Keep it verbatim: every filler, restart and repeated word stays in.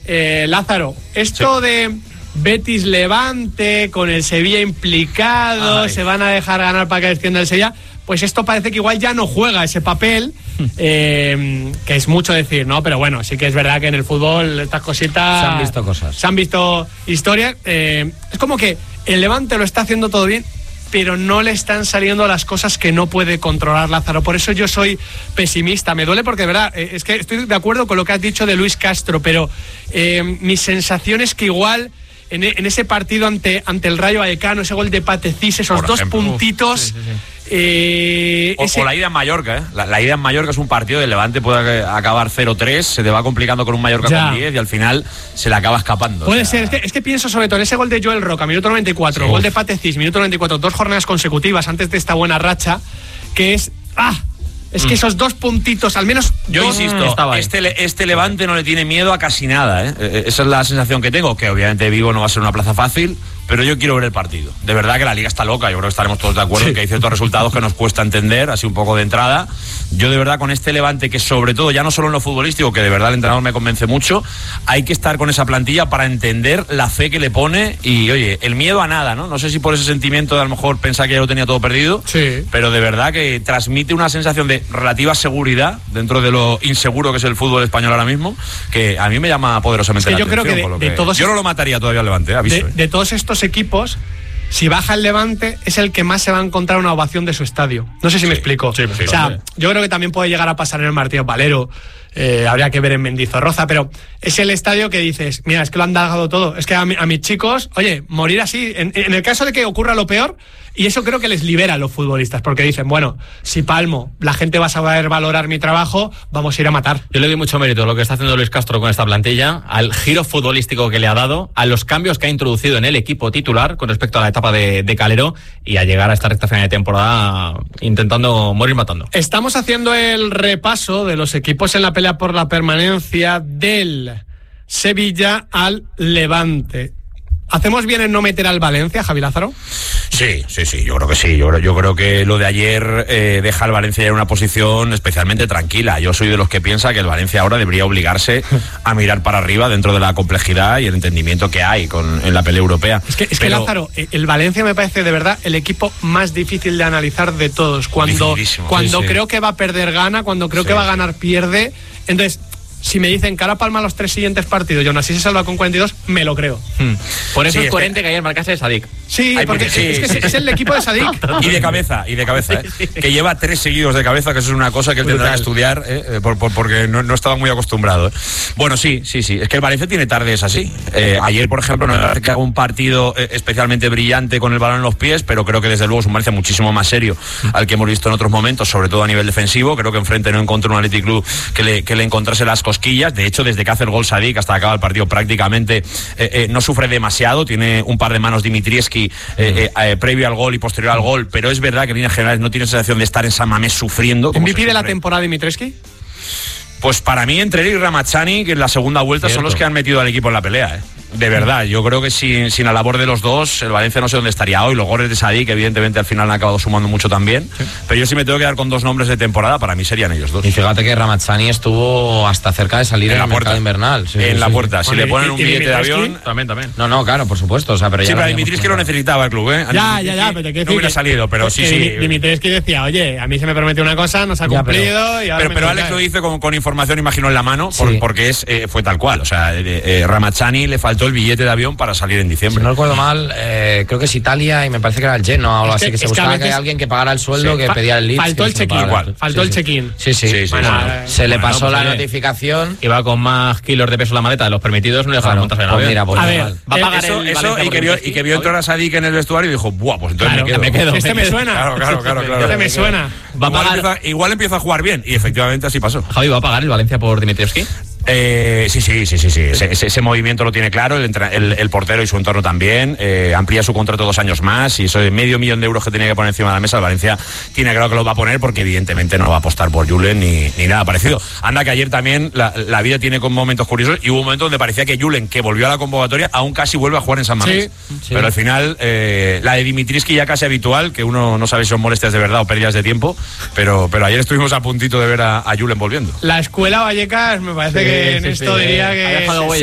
Eh, Lázaro, esto sí. de Betis Levante, con el Sevilla implicado, Ay. se van a dejar ganar para que descienda el Sevilla, pues esto parece que igual ya no juega ese papel, eh, que es mucho decir, ¿no? Pero bueno, sí que es verdad que en el fútbol estas cositas... Se han visto cosas. Se han visto historias. Eh, es como que el Levante lo está haciendo todo bien, pero no le están saliendo las cosas que no puede controlar Lázaro. Por eso yo soy pesimista. Me duele porque, de verdad, eh, es que estoy de acuerdo con lo que has dicho de Luis Castro, pero eh, mi sensación es que igual en, en ese partido ante, ante el Rayo Vallecano, ese gol de Patecís, esos Por dos ejemplo. puntitos... Uf, sí, sí, sí. Eh, o, ese... o la ida en Mallorca, ¿eh? La, la ida en Mallorca es un partido de Levante, puede acabar cero tres, se te va complicando con un Mallorca ya. con diez y al final se le acaba escapando. Puede o sea... ser, es que, es que pienso sobre todo en ese gol de Joel Roca, minuto noventa y cuatro, sí. gol de Patecís, minuto noventa y cuatro, dos jornadas consecutivas antes de esta buena racha, que es... ¡Ah! Es que esos dos puntitos, al menos... Yo dos, insisto, este, este Levante no le tiene miedo a casi nada, ¿eh? Esa es la sensación que tengo, que obviamente Vigo no va a ser una plaza fácil, pero yo quiero ver el partido. De verdad que la Liga está loca, yo creo que estaremos todos de acuerdo, sí. en que hay ciertos resultados que nos cuesta entender, así un poco de entrada. Yo de verdad con este Levante, que sobre todo, ya no solo en lo futbolístico, que de verdad el entrenador me convence mucho, hay que estar con esa plantilla para entender la fe que le pone y, oye, el miedo a nada, ¿no? No sé si por ese sentimiento de a lo mejor pensar que ya lo tenía todo perdido, sí. pero de verdad que transmite una sensación de relativa seguridad dentro de lo inseguro que es el fútbol español ahora mismo, que a mí me llama poderosamente es que la yo atención. Creo que de, lo que de todos yo no lo mataría todavía al Levante, ¿eh? Aviso, de, ¿eh? de todos estos equipos, si baja el Levante, es el que más se va a encontrar una ovación de su estadio. No sé si sí, me explico. Sí, sí, o sea, sí. yo creo que también puede llegar a pasar en el Martínez Valero. Eh, habría que ver en Mendizorroza, pero es el estadio que dices, mira, es que lo han dado todo. Es que a, mi, a mis chicos, oye, morir así, en, en el caso de que ocurra lo peor, y eso creo que les libera a los futbolistas, porque dicen, bueno, si palmo, la gente va a saber valorar mi trabajo, vamos a ir a matar. Yo le doy mucho mérito a lo que está haciendo Luis Castro con esta plantilla, al giro futbolístico que le ha dado, a los cambios que ha introducido en el equipo titular con respecto a la etapa de, de Calero, y a llegar a esta recta final de temporada intentando morir matando. Estamos haciendo el repaso de los equipos en la pelea por la permanencia del Sevilla al Levante. ¿Hacemos bien en no meter al Valencia, Javi Lázaro? Sí, sí, sí, yo creo que sí. Yo creo, yo creo que lo de ayer eh, deja al Valencia en una posición especialmente tranquila. Yo soy de los que piensa que el Valencia ahora debería obligarse a mirar para arriba dentro de la complejidad y el entendimiento que hay con, en la pelea europea. Es que, es Pero, que Lázaro, el Valencia me parece de verdad el equipo más difícil de analizar de todos. Cuando, cuando sí, sí. creo que va a perder, gana. Cuando creo sí, que va a ganar, sí. pierde. Entonces... Si me dicen que ahora palma los tres siguientes partidos y aún así se salva con cuarenta y dos, me lo creo. Hmm. Por eso sí, es coherente que... que ayer marcase Sadik. Sí, Ay, porque sí, es que sí, es, es el equipo de Sadik. Y de cabeza, y de cabeza, ¿eh? Sí, sí. Que lleva tres seguidos de cabeza, que eso es una cosa que él tendrá que estudiar, ¿eh? por, por, porque no, no estaba muy acostumbrado. ¿eh? Bueno, sí, sí, sí. Es que el Valencia tiene tardes así. Eh, ayer, por ejemplo, no es que haga un partido eh, especialmente brillante con el balón en los pies, pero creo que desde luego es un Valencia muchísimo más serio al que hemos visto en otros momentos, sobre todo a nivel defensivo. Creo que enfrente no encontró un Athletic Club que le, que le encontrase las cosquillas. De hecho, desde que hace el gol Sadik hasta que acaba el partido prácticamente eh, eh, no sufre demasiado, tiene un par de manos Dimitrievski eh, eh, eh, previo al gol y posterior al gol, pero es verdad que en líneas generales no tiene sensación de estar en San Mamés sufriendo. ¿M V P de la temporada Dimitrievski? Pues para mí entre él y Ramazani, que en la segunda vuelta Cierto. son los que han metido al equipo en la pelea, ¿eh? De verdad, yo creo que sin, sin la labor de los dos, el Valencia no sé dónde estaría hoy. Los goles de Sadik, evidentemente, al final han acabado sumando mucho también. Sí. Pero yo sí me tengo que dar con dos nombres de temporada, para mí serían ellos dos. Y fíjate que Ramazani estuvo hasta cerca de salir en, en la puerta invernal. Sí, en sí, la puerta. Sí. Si bueno, le ponen un billete de avión. También, también. No, no, claro, por supuesto. O sea, pero ya sí, pero Dimitrievski lo necesitaba el club, ¿eh? Ya, ya, ya. Pero no hubiera salido, pero sí, sí. Dimitrievski decía, oye, a mí se me prometió una cosa, no se ha ya, cumplido. Pero, y ahora pero, pero Alex lo dice con, con información, imagino, en la mano, por, sí. porque es eh, fue tal cual. O sea, eh, eh, Ramazani le faltó el billete de avión para salir en diciembre. Si no recuerdo mal, eh, creo que es Italia y me parece que era el Genoa o algo así, que, que se buscaba que, que alguien que pagara el sueldo, sí. que Fa pedía el Leeds. Faltó el check-in, igual. Faltó sí, el check-in. Sí, sí. sí, sí bueno, sí, sí. Se bueno, le pasó no, pues, la oye, notificación. Iba con más kilos de peso en la maleta de los permitidos, no le dejaron montarse en el avión. Mira, pues a ver, va a pagar eso, el eso y, que vio, y que vio entrar a Sadik en el vestuario y dijo, buah, pues entonces claro, me, quedo. me quedo. Este me suena. Claro, claro, claro. claro este me suena. Va a pagar... igual, empieza, igual empieza a jugar bien y efectivamente así pasó. Javi, ¿va a pagar el Valencia por Dimitrievski? Eh, sí, sí, sí, sí, sí. Ese, ese, ese movimiento lo tiene claro, el, el, el portero y su entorno también. Eh, amplía su contrato dos años más y eso de medio millón de euros que tenía que poner encima de la mesa, el Valencia tiene claro que lo va a poner porque evidentemente no va a apostar por Julen ni, ni nada parecido. Anda que ayer también la, la vida tiene con momentos curiosos y hubo un momento donde parecía que Julen, que volvió a la convocatoria, aún casi vuelve a jugar en San Mamés. Sí, sí. Pero al final, eh, la de Dimitrievski ya casi habitual, que uno no sabe si son molestias de verdad o pérdidas de tiempo, pero, pero ayer estuvimos a puntito de ver a, a Julen volviendo. La escuela Vallecas me parece sí, que en sí, esto sí, diría que... Ha dejado huella.